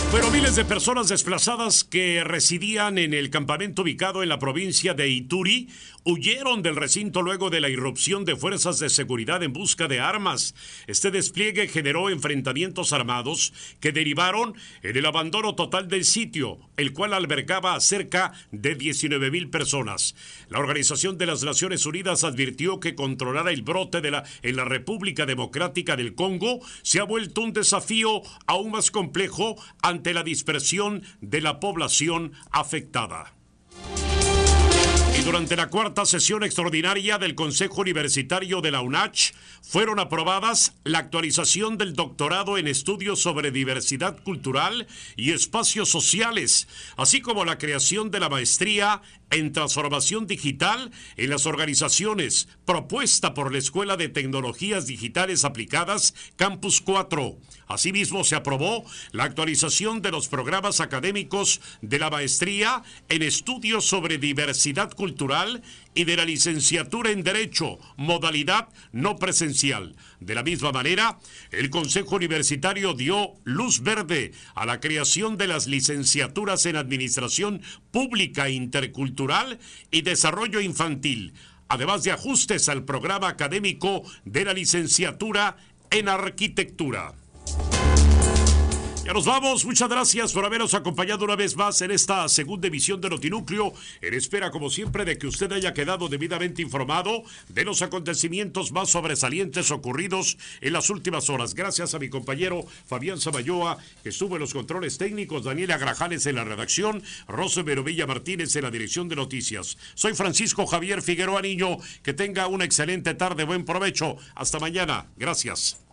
Fueron miles de personas desplazadas que residían en el campamento ubicado en la provincia de Ituri huyeron del recinto luego de la irrupción de fuerzas de seguridad en busca de armas. Este despliegue generó enfrentamientos armados que derivaron en el abandono total del sitio, el cual albergaba a cerca de 19,000 personas. La Organización de las Naciones Unidas advirtió que controlar el brote en la República Democrática del Congo se ha vuelto un desafío aún más complejo ante la dispersión de la población afectada. Y durante la cuarta sesión extraordinaria del Consejo Universitario de la UNACH fueron aprobadas la actualización del doctorado en estudios sobre diversidad cultural y espacios sociales, así como la creación de la maestría en transformación digital en las organizaciones, propuesta por la Escuela de Tecnologías Digitales Aplicadas Campus 4. Asimismo, se aprobó la actualización de los programas académicos de la maestría en estudios sobre diversidad cultural y de la licenciatura en Derecho, modalidad no presencial. De la misma manera, el Consejo Universitario dio luz verde a la creación de las licenciaturas en Administración Pública Intercultural y Desarrollo Infantil, además de ajustes al programa académico de la licenciatura en Arquitectura. Ya nos vamos, muchas gracias por habernos acompañado una vez más en esta segunda emisión de Notinúcleo, en espera como siempre de que usted haya quedado debidamente informado de los acontecimientos más sobresalientes ocurridos en las últimas horas. Gracias a mi compañero Fabián Samayoa, que estuvo en los controles técnicos, Daniela Grajales en la redacción, Rosa Verovilla Martínez en la dirección de noticias. Soy Francisco Javier Figueroa Niño, que tenga una excelente tarde, buen provecho, hasta mañana, gracias.